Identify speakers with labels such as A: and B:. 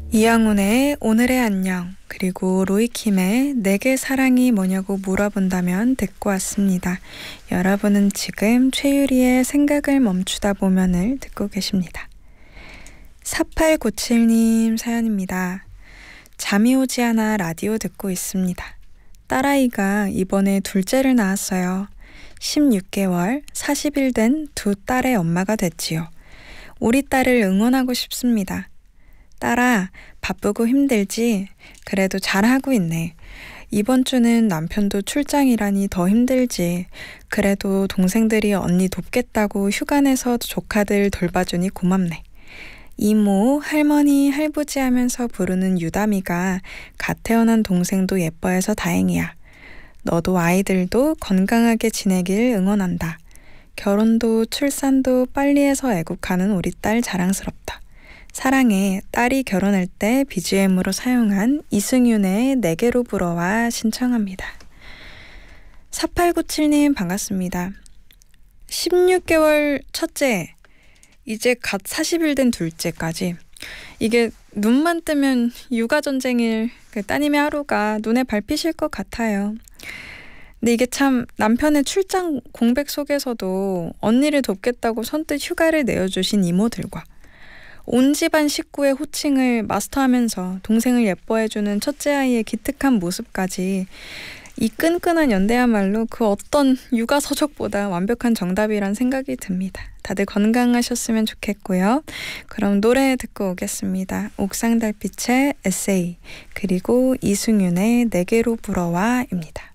A: 이영훈의 오늘의 안녕, 그리고 로이킴의 내게 사랑이 뭐냐고 물어본다면 듣고 왔습니다. 여러분은 지금 최유리의 생각을 멈추다 보면을 듣고 계십니다. 4897님 사연입니다. 잠이 오지 않아 라디오 듣고 있습니다. 딸아이가 이번에 둘째를 낳았어요. 16개월, 40일 된 두 딸의 엄마가 됐지요. 우리 딸을 응원하고 싶습니다. 딸아, 바쁘고 힘들지? 그래도 잘하고 있네. 이번 주는 남편도 출장이라니 더 힘들지. 그래도 동생들이 언니 돕겠다고 휴가 내서 조카들 돌봐주니 고맙네. 이모, 할머니, 할부지 하면서 부르는 유담이가 갓 태어난 동생도 예뻐해서 다행이야. 너도 아이들도 건강하게 지내길 응원한다. 결혼도 출산도 빨리 해서 애국하는 우리 딸 자랑스럽다. 사랑해. 딸이 결혼할 때 BGM으로 사용한 이승윤의 내게로 불어와 신청합니다. 4897님 반갑습니다. 16개월 첫째, 이제 갓 40일 된 둘째까지. 이게 눈만 뜨면 육아전쟁일 그 따님의 하루가 눈에 밟히실 것 같아요. 근데 이게 참 남편의 출장 공백 속에서도 언니를 돕겠다고 선뜻 휴가를 내어주신 이모들과 온 집안 식구의 호칭을 마스터하면서 동생을 예뻐해주는 첫째 아이의 기특한 모습까지, 이 끈끈한 연대야말로 그 어떤 육아 서적보다 완벽한 정답이란 생각이 듭니다. 다들 건강하셨으면 좋겠고요. 그럼 노래 듣고 오겠습니다. 옥상달빛의 에세이, 그리고 이승윤의 내게로 불어와입니다.